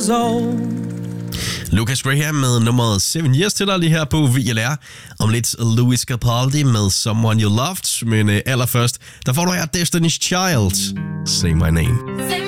years old. Lucas Graham med nummeret 7 Years til dig lige her på VLR. Om lidt Louis Capaldi med Someone You Loved. Men allerførst, der får du her Destiny's Child. Say My Name.